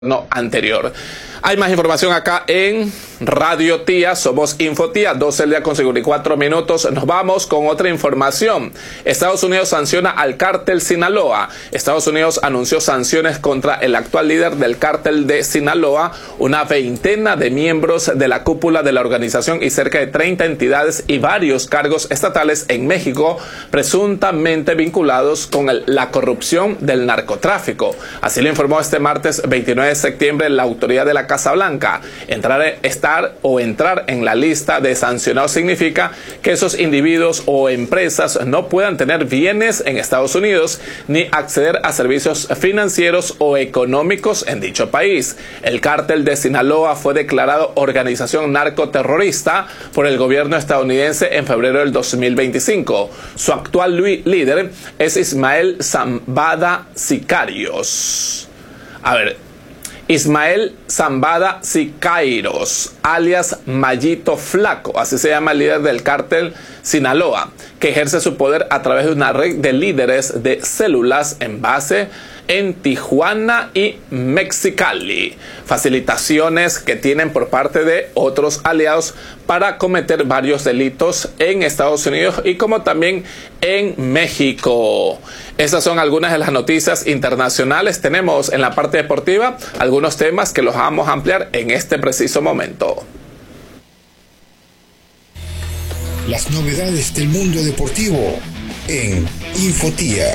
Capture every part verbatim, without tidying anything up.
no anterior. Hay más información acá en Radio Tía, somos Infotía, doce del día con cincuenta y cuatro minutos. Nos vamos con otra información. Estados Unidos sanciona al cártel Sinaloa. Estados Unidos anunció sanciones contra el actual líder del cártel de Sinaloa, una veintena de miembros de la cúpula de la organización y cerca de treinta entidades y varios cargos estatales en México, presuntamente vinculados con el, la corrupción del narcotráfico. Así lo informó este martes veintinueve de septiembre la autoridad de la Casa Blanca. Entrar, estar o entrar en la lista de sancionados significa que esos individuos o empresas no puedan tener bienes en Estados Unidos ni acceder a servicios financieros o económicos en dicho país. El cártel de Sinaloa fue declarado organización narcoterrorista por el gobierno estadounidense en febrero del dos mil veinticinco. Su actual líder es Ismael Zambada Sicarios. A ver, Ismael Zambada Sicarios, alias Mayito Flaco, así se llama el líder del cártel Sinaloa, que ejerce su poder a través de una red de líderes de células en base en Tijuana y Mexicali, facilitaciones que tienen por parte de otros aliados para cometer varios delitos en Estados Unidos y como también en México. Estas son algunas de las noticias internacionales. Tenemos en la parte deportiva algunos temas que los vamos a ampliar en este preciso momento. Las novedades del mundo deportivo en Infotía.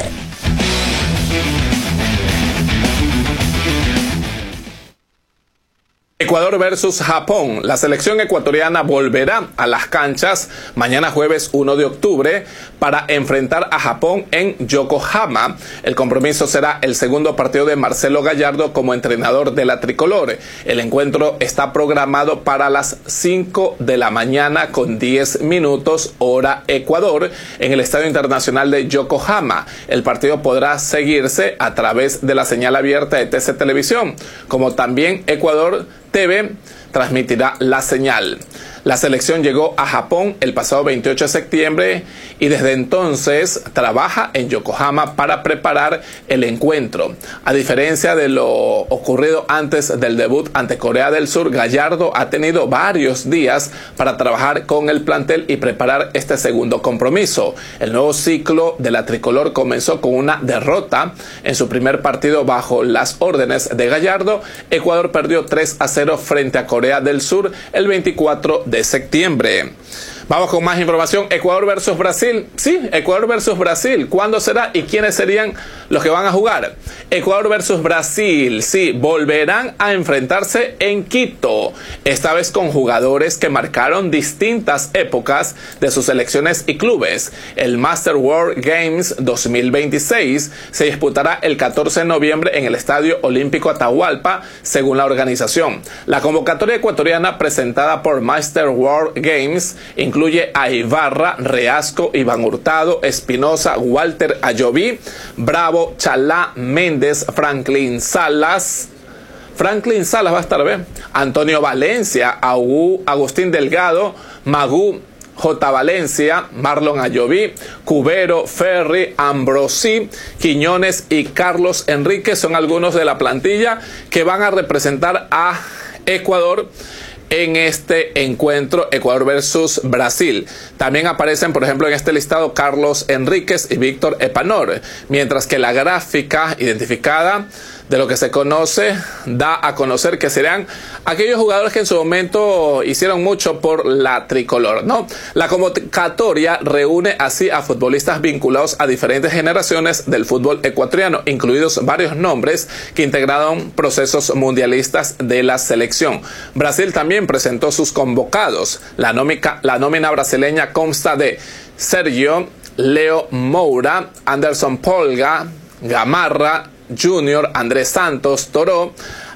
Ecuador versus Japón. La selección ecuatoriana volverá a las canchas mañana jueves uno de octubre para enfrentar a Japón en Yokohama. El compromiso será el segundo partido de Marcelo Gallardo como entrenador de la tricolor. El encuentro está programado para las cinco de la mañana con diez minutos hora Ecuador en el Estadio Internacional de Yokohama. El partido podrá seguirse a través de la señal abierta de T C Televisión, como también Ecuador T V transmitirá la señal. La selección llegó a Japón el pasado veintiocho de septiembre y desde entonces trabaja en Yokohama para preparar el encuentro. A diferencia de lo ocurrido antes del debut ante Corea del Sur, Gallardo ha tenido varios días para trabajar con el plantel y preparar este segundo compromiso. El nuevo ciclo de la tricolor comenzó con una derrota en su primer partido bajo las órdenes de Gallardo. Ecuador perdió tres a cero frente a Corea del Sur el veinticuatro de septiembre. Vamos con más información. Ecuador versus Brasil. Sí, Ecuador versus Brasil. ¿Cuándo será y quiénes serían los que van a jugar? Ecuador versus Brasil. Sí, volverán a enfrentarse en Quito. Esta vez con jugadores que marcaron distintas épocas de sus selecciones y clubes. El Master World Games dos mil veintiséis se disputará el catorce de noviembre en el Estadio Olímpico Atahualpa, según la organización. La convocatoria ecuatoriana presentada por Master World Games incluye Incluye a Ibarra, Reasco, Iván Hurtado, Espinosa, Walter Ayoví, Bravo, Chalá, Méndez, Franklin Salas. Franklin Salas va a estar bien. Antonio Valencia, Agu, Agustín Delgado, Magú, J. Valencia, Marlon Ayoví, Cubero, Ferri, Ambrosí, Quiñones y Carlos Enrique son algunos de la plantilla que van a representar a Ecuador en este encuentro Ecuador versus Brasil. También aparecen, por ejemplo, en este listado Carlos Enríquez y Víctor Epanor, mientras que la gráfica identificada de lo que se conoce da a conocer que serán aquellos jugadores que en su momento hicieron mucho por la tricolor, ¿no? La convocatoria reúne así a futbolistas vinculados a diferentes generaciones del fútbol ecuatoriano, incluidos varios nombres que integraron procesos mundialistas de la selección. Brasil también presentó sus convocados. La nómica, la nómina brasileña consta de Sergio, Leo Moura, Anderson Polga, Gamarra Junior, Andrés Santos, Toró,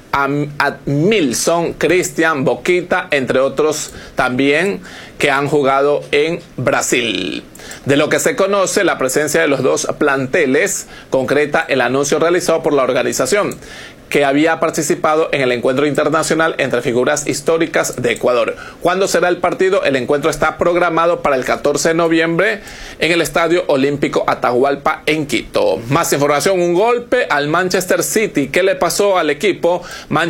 Admilson, Cristian, Boquita, entre otros también que han jugado en Brasil. De lo que se conoce, la presencia de los dos planteles concreta el anuncio realizado por la organización, que había participado en el encuentro internacional entre figuras históricas de Ecuador. ¿Cuándo será el partido? El encuentro está programado para el catorce de noviembre en el Estadio Olímpico Atahualpa en Quito. Más información, un golpe al Manchester City. ¿Qué le pasó al equipo?